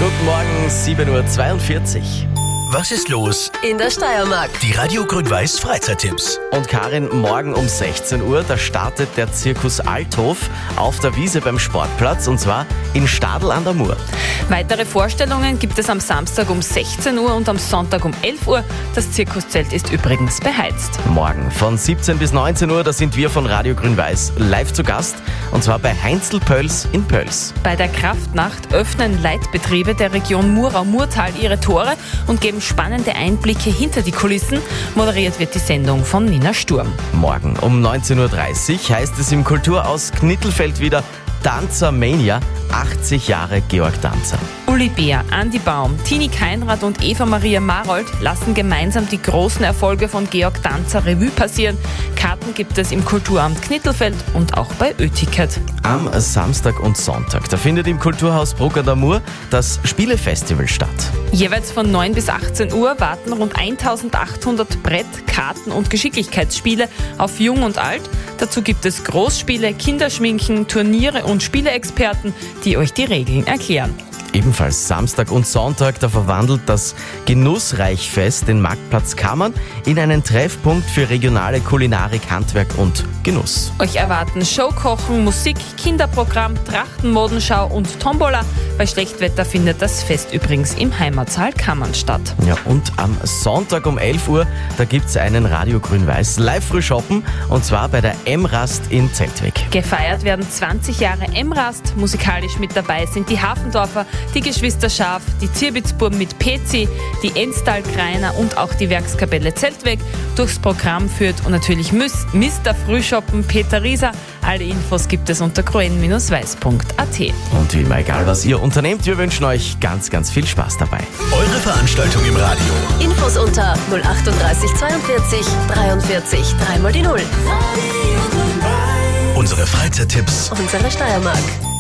Guten Morgen, 7.42 Uhr. Was ist los? In der Steiermark. Die Radio Grün-Weiß Freizeittipps. Und Karin, morgen um 16 Uhr, da startet der Zirkus Althof auf der Wiese beim Sportplatz und zwar in Stadl an der Mur. Weitere Vorstellungen gibt es am Samstag um 16 Uhr und am Sonntag um 11 Uhr. Das Zirkuszelt ist übrigens beheizt. Morgen von 17 bis 19 Uhr, da sind wir von Radio Grün-Weiß live zu Gast und zwar bei Heinzel Pöls in Pöls. Bei der Kraftnacht öffnen Leitbetriebe der Region Murau-Murtal ihre Tore und geben spannende Einblicke hinter die Kulissen. Moderiert wird die Sendung von Nina Sturm. Morgen um 19.30 Uhr heißt es im Kulturhaus Knittelfeld wieder Danzermania, 80 Jahre Georg Danzer. Uli Beer, Andi Baum, Tini Keinrad und Eva-Maria Marold lassen gemeinsam die großen Erfolge von Georg Danzer Revue passieren. Karten gibt es im Kulturamt Knittelfeld und auch bei Ö-Ticket. Am Samstag und Sonntag, da findet im Kulturhaus Bruck an der Mur das Spielefestival statt. Jeweils von 9 bis 18 Uhr warten rund 1800 Brett-, Karten- und Geschicklichkeitsspiele auf Jung und Alt. Dazu gibt es Großspiele, Kinderschminken, Turniere und Spieleexperten, die euch die Regeln erklären. Ebenfalls Samstag und Sonntag, da verwandelt das Genussreichfest den Marktplatz Kammern in einen Treffpunkt für regionale Kulinarik, Handwerk und Genuss. Euch erwarten Showkochen, Musik, Kinderprogramm, Trachtenmodenschau und Tombola. Bei Schlechtwetter findet das Fest übrigens im Heimatsaal Kammern statt. Ja, und am Sonntag um 11 Uhr, da gibt es einen Radio Grün-Weiß Live-Frühshoppen und zwar bei der M-Rast in Zeltweg. Gefeiert werden 20 Jahre M-Rast. Musikalisch mit dabei sind die Hafendorfer, die Geschwister Schaf, die Zirbitzburm mit PC, die Enstal-Kreiner und auch die Werkskapelle Zeltweg. Durchs Programm führt und natürlich Mr. Frühshoppen Peter Rieser. Alle Infos gibt es unter gruen-weiß.at. Und wie immer, egal was ihr unternehmt, wir wünschen euch ganz, ganz viel Spaß dabei. Eure Veranstaltung im Radio. Infos unter 038 42 43 3 mal die 0. Unsere Freizeittipps. Unsere Steiermark.